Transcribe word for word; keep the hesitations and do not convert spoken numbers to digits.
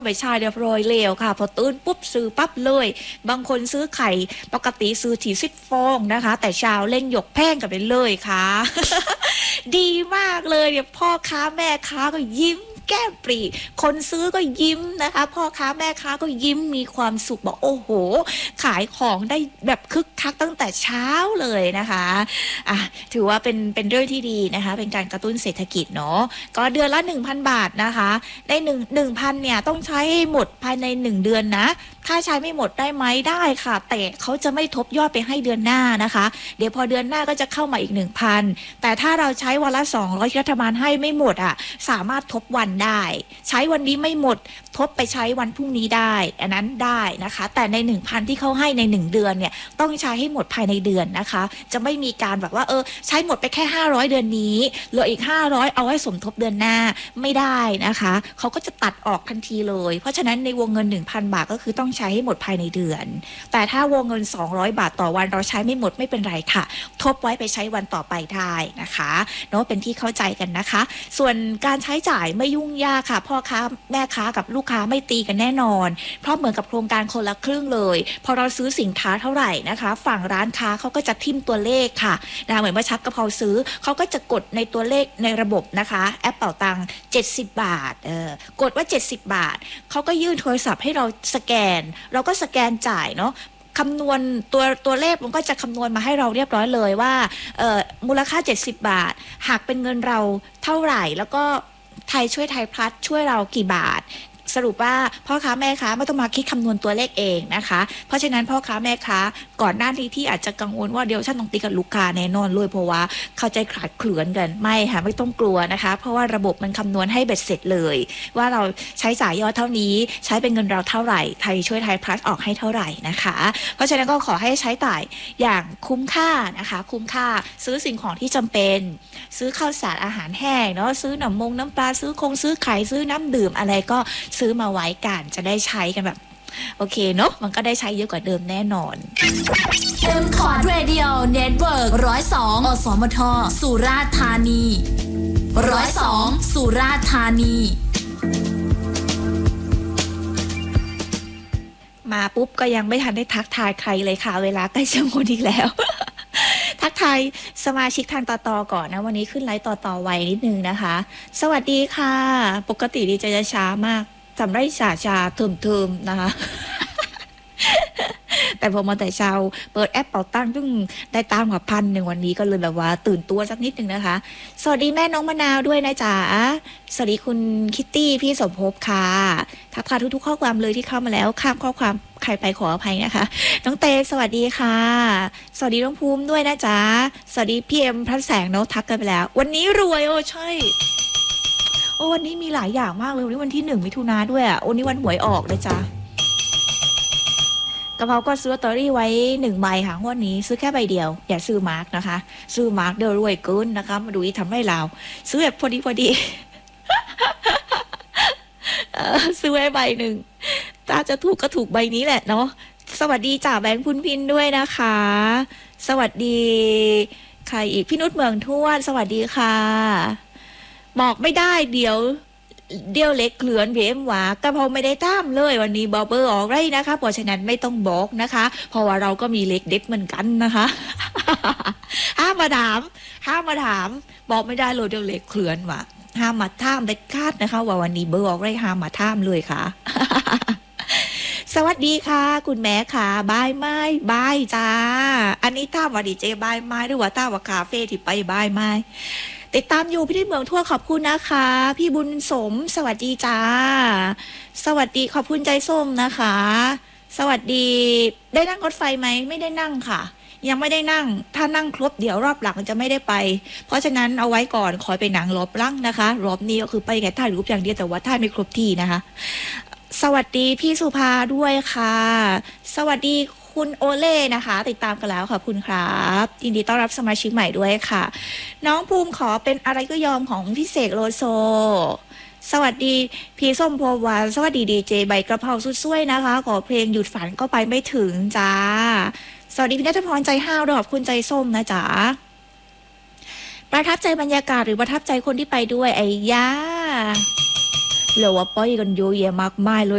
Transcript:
ไม่ใช่เรียบร้อยเลวค่ะพอตื่นปุ๊บซื้อปั๊บเลยบางคนซื้อไข่ปกติซื้อถี่สิบฟองนะคะแต่เช้าเล่งหยกแพงกันไปเลยค่ะดีมากเลยเนี่ยพ่อค้าแม่ค้าก็ยิ้มแก้มปรีคนซื้อก็ยิ้มนะคะพ่อค้าแม่ค้าก็ยิ้มมีความสุขบอกโอ้โหขายของได้แบบคึกคักตั้งแต่เช้าเลยนะคะอ่ะถือว่าเป็นเป็นเรื่องที่ดีนะคะเป็นการกระตุ้นเศรษฐกิจเนาะก็เดือนละ หนึ่งพัน บาทนะคะได้หนึ่ง หนึ่งพันเนี่ยต้องใช้ให้หมดภายในหนึ่งเดือนนะถ้าใช้ไม่หมดได้ไหมได้ค่ะแต่เขาจะไม่ทบยอดไปให้เดือนหน้านะคะเดี๋ยวพอเดือนหน้าก็จะเข้ามาอีก หนึ่งพัน แต่ถ้าเราใช้วันละสองร้อยรัฐบาลให้ไม่หมดอ่ะสามารถทบวันได้ใช้วันนี้ไม่หมดทบไปใช้วันพรุ่งนี้ได้อันนั้นได้นะคะแต่ใน หนึ่งพัน ที่เขาให้ในหนึ่งเดือนเนี่ยต้องใช้ให้หมดภายในเดือนนะคะจะไม่มีการแบบว่าเออใช้หมดไปแค่ห้าร้อยเดือนนี้เหลืออีกห้าร้อยเอาไว้สมทบเดือนหน้าไม่ได้นะคะเขาก็จะตัดออกทันทีเลยเพราะฉะนั้นในวงเงิน หนึ่งพัน บาทก็คือต้องใช้ให้หมดภายในเดือนแต่ถ้าวงเงินสองร้อยบาทต่อวันเราใช้ไม่หมดไม่เป็นไรค่ะทบไว้ไปใช้วันต่อไปได้นะคะเนาะเป็นที่เข้าใจกันนะคะส่วนการใช้จ่ายไม่ยุ่งยากค่ะพ่อค้าแม่ค้ากับลูกค้าไม่ตีกันแน่นอนเพราะเหมือนกับโครงการคนละครึ่งเลยพอเราซื้อสินค้าเท่าไหร่นะคะฝั่งร้านค้าเขาก็จะทิมตัวเลขค่ะนะเหมือนว่าชักกระเพราซื้อเขาก็จะกดในตัวเลขในระบบนะคะแอปเป๋าตังค์เจ็ดสิบบาทเออกดว่าเจ็ดสิบบาทเขาก็ยื่นโทรศัพท์ให้เราสแกนเราก็สแกนจ่ายเนาะคำนวณตัวตัวเลขมันก็จะคำนวณมาให้เราเรียบร้อยเลยว่าเอ่อมูลค่าเจ็ดสิบบาทหากเป็นเงินเราเท่าไหร่แล้วก็ไทยช่วยไทยพลัสช่วยเรากี่บาทสรุปว่าพ่อค้าแม่ค้าไม่ต้องมาคิดคำนวณตัวเลขเองนะคะเพราะฉะนั้นพ่อค้าแม่ค้าก่อนหน้านี้ที่อาจจะกังวลว่าเดี๋ยวฉันต้องตีกับลูกค้าแน่นอนเลยเพราะว่าเข้าใจขาดเขลือนกันไม่ค่ะไม่ต้องกลัวนะคะเพราะว่าระบบมันคำนวณให้เบ็ดเสร็จเลยว่าเราใช้จ่ายยอดเท่านี้ใช้เป็นเงินเราเท่าไหร่ไทยช่วยไทยพลัสออกให้เท่าไหร่นะคะเพราะฉะนั้นก็ขอให้ใช้จ่ายอย่างคุ้มค่านะคะคุ้มค่าซื้อสิ่งของที่จำเป็นซื้อข้าวสารอาหารแห้งเนาะซื้อน้ำมงน้ำปลาซื้อคงซื้อไข่ซื้อน้ำดื่มอะไรก็ซื้อมาไว้กันจะได้ใช้กันแบบโอเคเนาะมันก็ได้ใช้เยอะกว่าเดิมแน่นอน M Cord Radio Network หนึ่งศูนย์สองอสมทสุราษฎร์ธานีหนึ่งศูนย์สองสุราษฎร์ธานีมาปุ๊บก็ยังไม่ทันได้ทักทายใครเลยค่ะเวลาใกล้จะหมดอีกแล้ว ทักทายสมาชิกทางต่อต่อก่อนนะวันนี้ขึ้นไลฟ์ต่อต่อไวนิดนึงนะคะสวัสดีค่ะปกติดีใจจะช้ามากจำได้ชาชาเทิมๆนะคะ แต่พอมาแต่เช้าเปิดแอปเป่าตังค์ซึ่งได้ตามกว่าพันหนึ่งวันนี้ก็เลยแบบว่าตื่นตัวสักนิดนึงนะคะสวัสดีแม่น้องมะนาวด้วยนะจ๊ะสวัสดีคุณคิตตี้พี่สมภพค่ะทักทายทุกๆข้อความเลยที่เข้ามาแล้วข้ามข้อความใครไปขออภัยนะคะน้องเตสวัสดีค่ะสวัสดีน้องภูมิด้วยนะจ๊ะสวัสดีพี่เอ็มพระแสงเนาะทักกันไปแล้ววันนี้รวยโอ้ใช่โอ้วันนี้มีหลายอย่างมากเลยวันนี้วันที่หนึ่งมิถุนาด้วยอ่ะวันนี้วันหวยออกเลยจ้ะกระเพราก็ซื้อลอตเตอรี่ไว้หนึ่งใบค่ะงวดนี้ซื้อแค่ใบเดียวอย่าซื้อมาร์กนะคะซื้อมาร์กเดี๋ยวรวยเกินนะคะมาดูอีทำไรเราซื้อแบบพอดีพอดี ซื้อไว้ใบหนึ่งถ้าจะถูกก็ถูกใบนี้แหละเนาะสวัสดีจ่าแบงค์พุนพินด้วยนะคะสวัสดีใครอีกพี่นุชเมืองทวดสวัสดีค่ะบอกไม่ได้เดี๋ยวเดี๋ยวเล็กเหลือนเพียมหวากระเพราไม่ได้ตามเลยวันนี้บอเบอร์ออกไรนะคะเพราะฉะนั้นไม่ต้องบอกนะคะเพราะว่าเราก็มีเล็กเด็ดเหมือนกันนะคะ ห้ามมาถามห้ามมาถามบอกไม่ได้เลยเดี๋ยวเล็กเหลือนว่ะห้ามมาท่ามเด็ดขาดนะคะว่าวันนี้เบอร์ออกไรห้ามมาท่ามเลยค่ะ สวัสดีค่ะคุณแม่ค่ะบายไม้บายจ้าอันนี้ท่ามว่าดีเจบายไม้หรือว่าท่ามว่าคาเฟ่ที่ไปบายไม้ติดตามอยู่พี่ที่เมืองทั่วขอบคุณนะคะพี่บุญสมสวัสดีจ้าสวัสดีขอบคุณใจส้มนะคะสวัสดีได้นั่งรถไฟไหมไม่ได้นั่งค่ะยังไม่ได้นั่งถ้านั่งครบเดี๋ยวรอบหลังจะไม่ได้ไปเพราะฉะนั้นเอาไว้ก่อนคอยไปหนังรอบล่างนะคะรอบนี้ก็คือไปแค่ถ่ายรูปอย่างเดียวแต่ว่าถ่ายไม่ครบที่นะคะสวัสดีพี่สุภาด้วยค่ะสวัสดีคุณโอเล่นะคะติดตามกันแล้วขอบคุณครับยินดีต้อนรับสมาชิกใหม่ด้วยค่ะน้องภูมิขอเป็นอะไรก็ยอมของพี่เสกโลโซสวัสดีพี่ส้มโพวานสวัสดีดีเจใบกระเพราสุดสวยนะคะขอเพลงหยุดฝันก็ไปไม่ถึงจ้าสวัสดีพี่ณัฐพรใจห้าวด้วยขอบคุณใจส้มนะจ๊ะประทับใจบรรยากาศหรือประทับใจคนที่ไปด้วยไอ้ย่าเหลือว่าป้อยกันเยอะแยะมากมายเลย